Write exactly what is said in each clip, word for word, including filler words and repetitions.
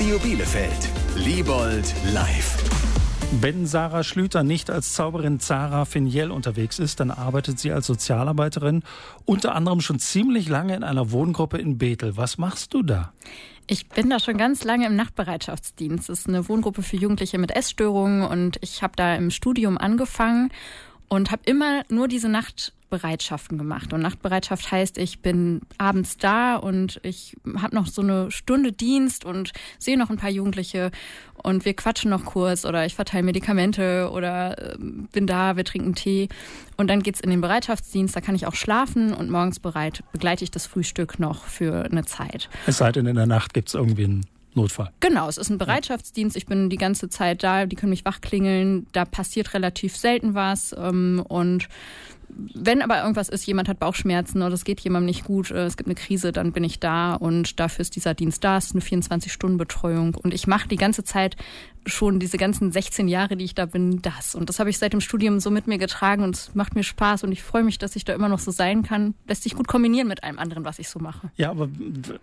Radio Bielefeld. Liebold live. Wenn Sarah Schlüter nicht als Zauberin Zara Finiel unterwegs ist, dann arbeitet sie als Sozialarbeiterin, unter anderem schon ziemlich lange in einer Wohngruppe in Bethel. Was machst du da? Ich bin da schon ganz lange im Nachtbereitschaftsdienst. Das ist eine Wohngruppe für Jugendliche mit Essstörungen und ich habe da im Studium angefangen und habe immer nur diese Nachtbereitschaften gemacht. Und Nachtbereitschaft heißt, ich bin abends da und ich habe noch so eine Stunde Dienst und sehe noch ein paar Jugendliche und wir quatschen noch kurz oder ich verteile Medikamente oder äh, bin da, wir trinken Tee. Und dann geht's in den Bereitschaftsdienst, da kann ich auch schlafen und morgens bereit begleite ich das Frühstück noch für eine Zeit. Es sei denn, in der Nacht gibt's irgendwie einen Notfall. Genau, es ist ein Bereitschaftsdienst. Ich bin die ganze Zeit da, die können mich wachklingeln. Da passiert relativ selten was. Ähm, und wenn aber irgendwas ist, jemand hat Bauchschmerzen oder es geht jemandem nicht gut, äh, es gibt eine Krise, dann bin ich da und dafür ist dieser Dienst da. Es ist eine vierundzwanzig-Stunden-Betreuung und ich mache die ganze Zeit schon diese ganzen sechzehn Jahre, die ich da bin, das. Und das habe ich seit dem Studium so mit mir getragen und es macht mir Spaß und ich freue mich, dass ich da immer noch so sein kann. Lässt sich gut kombinieren mit allem anderen, was ich so mache. Ja, aber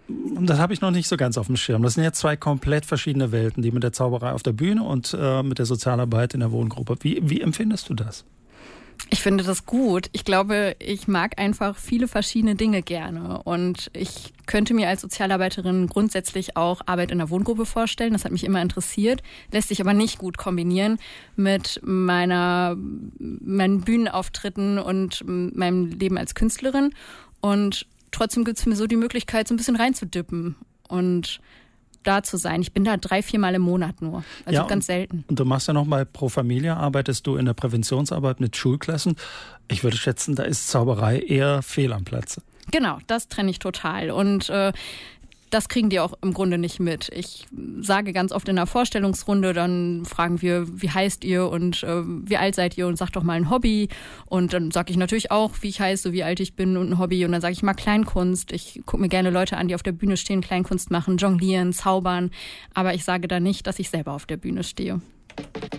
das habe ich noch nicht so ganz auf dem Schirm. Das sind ja zwei komplett verschiedene Welten, die mit der Zauberei auf der Bühne und äh, mit der Sozialarbeit in der Wohngruppe. Wie, wie empfindest du das? Ich finde das gut. Ich glaube, ich mag einfach viele verschiedene Dinge gerne. Und ich könnte mir als Sozialarbeiterin grundsätzlich auch Arbeit in der Wohngruppe vorstellen. Das hat mich immer interessiert. Lässt sich aber nicht gut kombinieren mit meiner, meinen Bühnenauftritten und meinem Leben als Künstlerin. Und trotzdem gibt es mir so die Möglichkeit, so ein bisschen reinzudippen und da zu sein. Ich bin da drei, vier Mal im Monat nur. Also ja, ganz selten. Und du machst ja noch bei Pro Familia, arbeitest du in der Präventionsarbeit mit Schulklassen. Ich würde schätzen, da ist Zauberei eher fehl am Platze. Genau, das trenne ich total. Und äh, das kriegen die auch im Grunde nicht mit. Ich sage ganz oft in der Vorstellungsrunde, dann fragen wir, wie heißt ihr und äh, wie alt seid ihr und sagt doch mal ein Hobby. Und dann sage ich natürlich auch, wie ich heiße, wie alt ich bin und ein Hobby. Und dann sage ich mal Kleinkunst. Ich gucke mir gerne Leute an, die auf der Bühne stehen, Kleinkunst machen, jonglieren, zaubern. Aber ich sage da nicht, dass ich selber auf der Bühne stehe.